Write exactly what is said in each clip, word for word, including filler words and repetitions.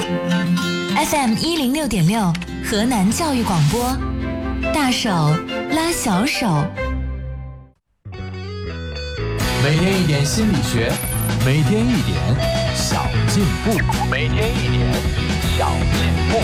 F M 一零六点六，河南教育广播，大手拉小手。 每天一点心理学，每天一点小进步，每天一点小进步。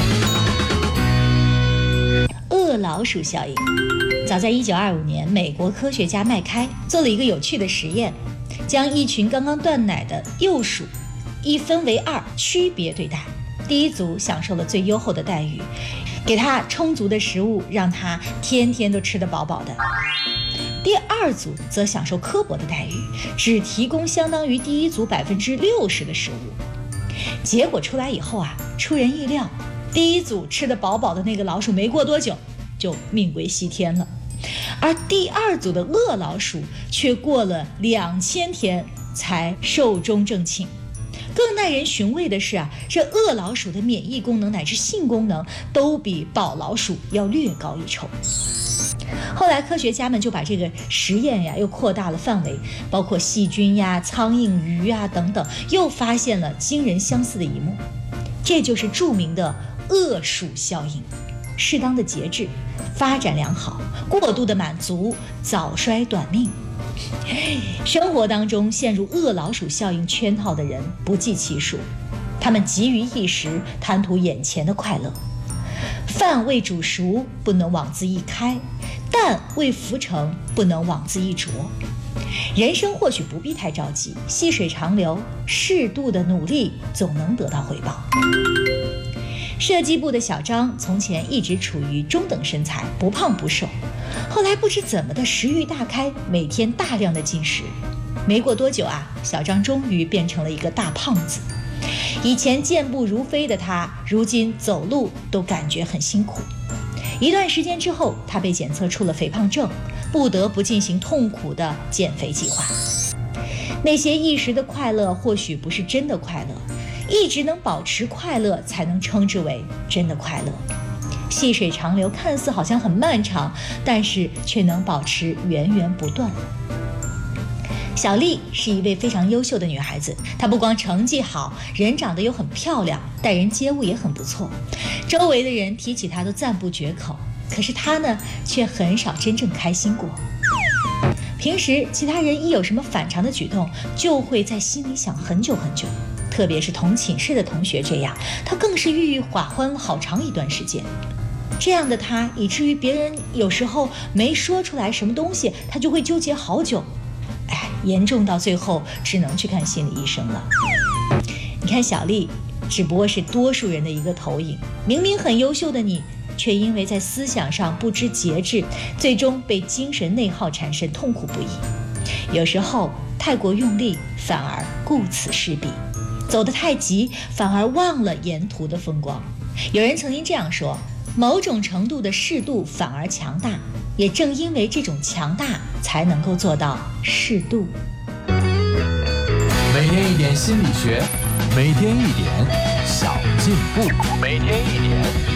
饿老鼠效应，早在一九二五年，美国科学家麦开做了一个有趣的实验，将一群刚刚断奶的幼鼠一分为二，区别对待。第一组享受了最优厚的待遇，给它充足的食物，让它天天都吃得饱饱的。第二组则享受刻薄的待遇，只提供相当于第一组百分之六十的食物。结果出来以后啊，出人意料，第一组吃得饱饱的那个老鼠，没过多久就命归西天了，而第二组的饿老鼠却过了两千天才寿终正寝。更耐人寻味的是啊，这饿老鼠的免疫功能乃至性功能都比饱老鼠要略高一筹。后来科学家们就把这个实验呀又扩大了范围，包括细菌呀、苍蝇、鱼啊等等，又发现了惊人相似的一幕。这就是著名的饿鼠效应。适当的节制，发展良好；过度的满足，早衰短命。生活当中陷入饿老鼠效应圈套的人不计其数，他们急于一时，贪图眼前的快乐。饭未煮熟，不能妄自一开；蛋未孵成，不能妄自一啄。人生或许不必太着急，细水长流，适度的努力总能得到回报。设计部的小张从前一直处于中等身材，不胖不瘦，后来不知怎么的食欲大开，每天大量的进食。没过多久啊，小张终于变成了一个大胖子。以前健步如飞的他，如今走路都感觉很辛苦。一段时间之后，他被检测出了肥胖症，不得不进行痛苦的减肥计划。那些一时的快乐或许不是真的快乐，一直能保持快乐才能称之为真的快乐。细水长流看似好像很漫长，但是却能保持源源不断。小丽是一位非常优秀的女孩子，她不光成绩好，人长得又很漂亮，待人接物也很不错，周围的人提起她都赞不绝口。可是她呢，却很少真正开心过。平时其他人一有什么反常的举动，就会在心里想很久很久，特别是同寝室的同学这样，她更是郁郁寡欢了好长一段时间。这样的她，以至于别人有时候没说出来什么东西，她就会纠结好久。哎，严重到最后只能去看心理医生了。你看小丽，只不过是多数人的一个投影。明明很优秀的你，却因为在思想上不知节制，最终被精神内耗缠身，痛苦不已。有时候太过用力，反而顾此失彼；走得太急，反而忘了沿途的风光。有人曾经这样说，某种程度的适度反而强大，也正因为这种强大，才能够做到适度。 每天一点心理学，每天一点小进步，每天一点